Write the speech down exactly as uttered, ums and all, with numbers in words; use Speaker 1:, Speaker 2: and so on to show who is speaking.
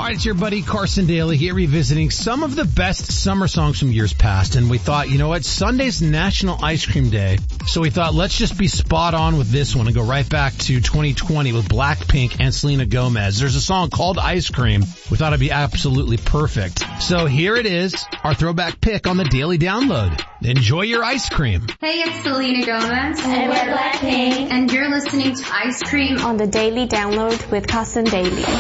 Speaker 1: All right, it's your buddy Carson Daly here revisiting some of the best summer songs from years past. And we thought, you know what, Sunday's National Ice Cream Day. So we thought, let's just be spot on with this one and go right back to twenty twenty with Blackpink and Selena Gomez. There's a song called Ice Cream. We thought it'd be absolutely perfect. So here it is, our throwback pick on the Daily Download. Enjoy your ice cream.
Speaker 2: Hey, it's Selena Gomez.
Speaker 3: And we're Blackpink.
Speaker 2: And you're listening to Ice Cream
Speaker 3: on the Daily Download with Carson Daly.